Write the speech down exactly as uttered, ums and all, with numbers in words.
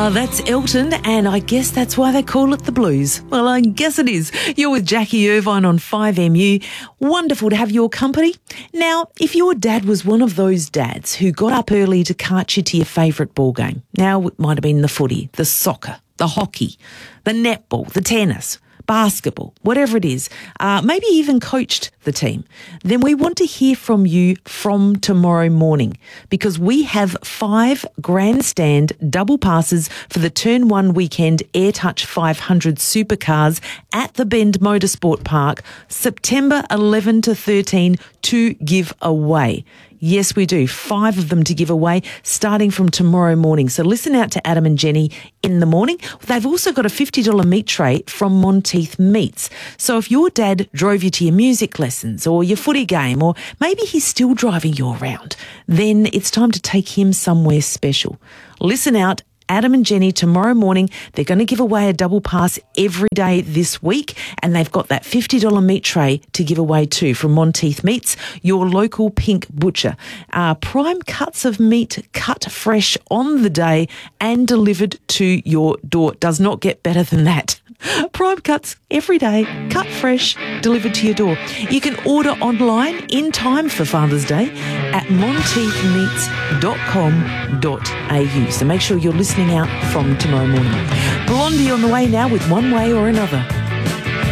Ah, that's Elton, and I guess that's why they call it the blues. Well, I guess it is. You're with Jackie Irvine on five M U. Wonderful to have your company. Now, if your dad was one of those dads who got up early to cart you to your favourite ball game, now it might have been the footy, the soccer, the hockey, the netball, the tennis, basketball, whatever it is, uh, maybe even coached the team, then we want to hear from you from tomorrow morning, because we have five grandstand double passes for the Turn one weekend AirTouch five hundred supercars at the Bend Motorsport Park, September eleventh to thirteenth, to give away. Yes, we do. Five of them to give away starting from tomorrow morning. So listen out to Adam and Jenny in the morning. They've also got a fifty dollars meat tray from Monteith Meats. So if your dad drove you to your music lessons or your footy game, or maybe he's still driving you around, then it's time to take him somewhere special. Listen out. Adam and Jenny tomorrow morning, they're going to give away a double pass every day this week, and they've got that fifty dollars meat tray to give away too from Monteith Meats, your local pink butcher. Uh, prime cuts of meat cut fresh on the day and delivered to your door. Does not get better than that. Prime cuts every day, cut fresh, delivered to your door. You can order online in time for Father's Day at monteith meats dot com dot a u. So make sure you're listening out from tomorrow morning. Blondie on the way now with One Way or Another.